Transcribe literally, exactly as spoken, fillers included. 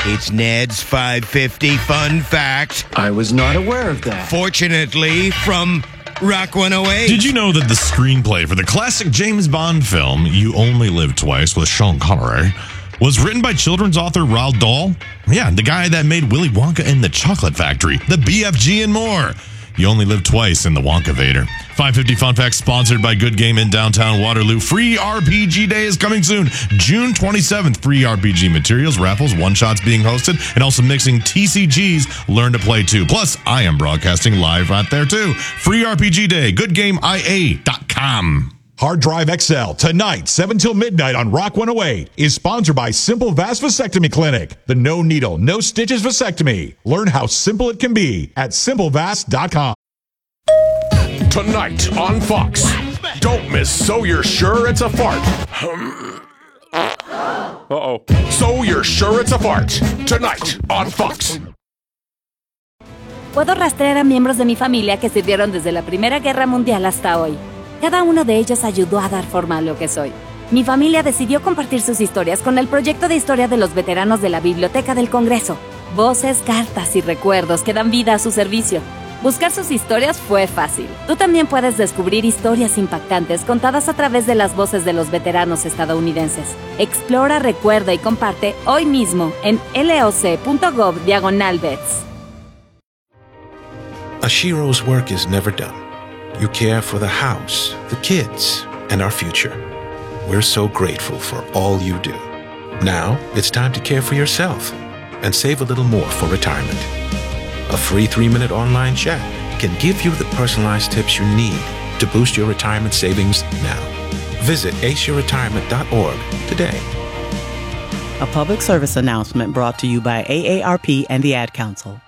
It's Ned's five fifty fun fact. I was not aware of that. Fortunately, from Rock one oh eight. Did you know that the screenplay for the classic James Bond film, You Only Live Twice with Sean Connery, was written by children's author Roald Dahl? Yeah, the guy that made Willy Wonka and the Chocolate Factory, the B F G, and more. You only live twice in the Wonkavator. five fifty Fun Facts sponsored by Good Game in downtown Waterloo. Free R P G Day is coming soon. June twenty-seventh. Free R P G materials, raffles, one-shots being hosted, and also mixing T C Gs. Learn to play too. Plus, I am broadcasting live out there too. Free R P G Day. good game I A dot com. Hard Drive X L, tonight, seven till midnight on Rock one oh eight, is sponsored by Simple Vast Vasectomy Clinic. The no needle, no stitches vasectomy. Learn how simple it can be at simple vast dot com. Tonight on Fox. Don't miss So You're Sure It's a Fart. Uh-oh. So You're Sure It's a Fart. Tonight on Fox. Puedo rastrear a miembros de mi familia que sirvieron desde la Primera Guerra Mundial hasta hoy. Cada uno de ellos ayudó a dar forma a lo que soy. Mi familia decidió compartir sus historias con el proyecto de historia de los veteranos de la Biblioteca del Congreso. Voces, cartas y recuerdos que dan vida a su servicio. Buscar sus historias fue fácil. Tú también puedes descubrir historias impactantes contadas a través de las voces de los veteranos estadounidenses. Explora, recuerda y comparte hoy mismo en loc.gov diagonal vets. A Shiro's work is never done. You care for the house, the kids, and our future. We're so grateful for all you do. Now, it's time to care for yourself and save a little more for retirement. A free three-minute online chat can give you the personalized tips you need to boost your retirement savings now. Visit ace your retirement dot org today. A public service announcement brought to you by A A R P and the Ad Council.